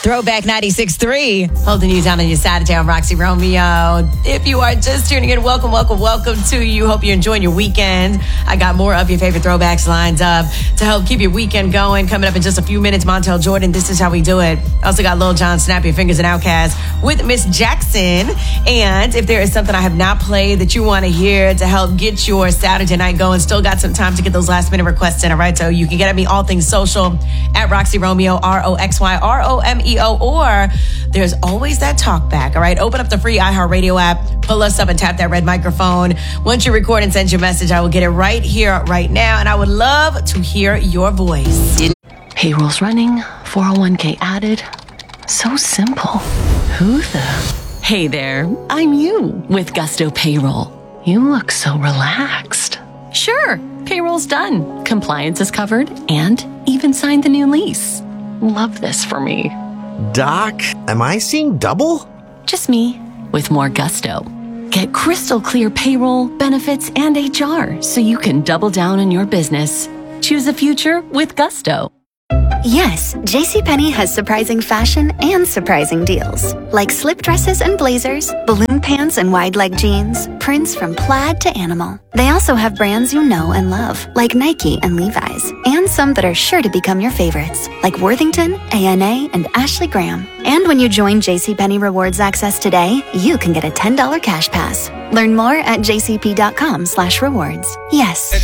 Throwback 96.3. Holding you down on your Saturday on Roxy Romeo. If you are just tuning in, welcome to you. Hope you're enjoying your weekend. I got more of your favorite throwbacks lined up to help keep your weekend going. Coming up in just a few minutes, Montel Jordan, This Is How We Do It. Also got Lil Jon, Snap Your Fingers and Outkast with Miss Jackson. And if there is something I have not played that you want to hear to help get your Saturday night going, still got some time to get those last minute requests in, all right? So you can get at me all things social at Roxy Romeo, RoxyRomeo, or there's always that talk back, all right? Open up the free iHeartRadio app, pull us up and tap that red microphone. Once you record and send your message, I will get it right here, right now, and I would love to hear your voice. Payroll's running, 401k added. So simple. Who the? Hey there, I'm you with Gusto Payroll. You look so relaxed. Sure, payroll's done. Compliance is covered and even signed the new lease. Love this for me. Doc, am I seeing double? Just me with more gusto. Get crystal clear payroll, benefits, and HR so you can double down on your business. Choose a future with Gusto. Yes, JCPenney has surprising fashion and surprising deals. Like slip dresses and blazers, balloon pants and wide leg jeans, prints from plaid to animal. They also have brands you know and love, like Nike and Levi's, and some that are sure to become your favorites, like Worthington, ANA, and Ashley Graham. And when you join JCPenney Rewards Access today, you can get a $10 cash pass. Learn more at jcp.com/rewards. Yes,